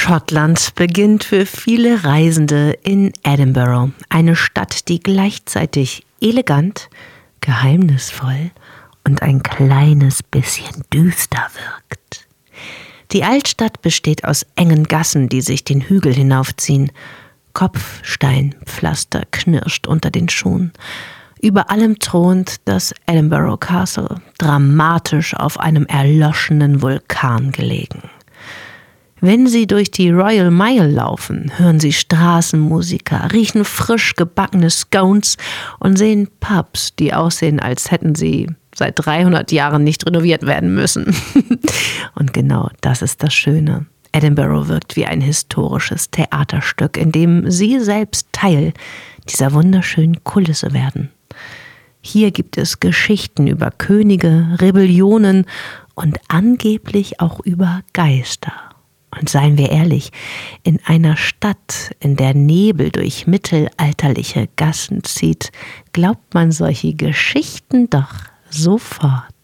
Schottland beginnt für viele Reisende in Edinburgh, eine Stadt, die gleichzeitig elegant, geheimnisvoll und ein kleines bisschen düster wirkt. Die Altstadt besteht aus engen Gassen, die sich den Hügel hinaufziehen. Kopfsteinpflaster knirscht unter den Schuhen. Über allem thront das Edinburgh Castle, dramatisch auf einem erloschenen Vulkan gelegen. Wenn Sie durch die Royal Mile laufen, hören Sie Straßenmusiker, riechen frisch gebackene Scones und sehen Pubs, die aussehen, als hätten sie seit 300 Jahren nicht renoviert werden müssen. Und genau das ist das Schöne. Edinburgh wirkt wie ein historisches Theaterstück, in dem Sie selbst Teil dieser wunderschönen Kulisse werden. Hier gibt es Geschichten über Könige, Rebellionen und angeblich auch über Geister. Und seien wir ehrlich, in einer Stadt, in der Nebel durch mittelalterliche Gassen zieht, glaubt man solche Geschichten doch sofort.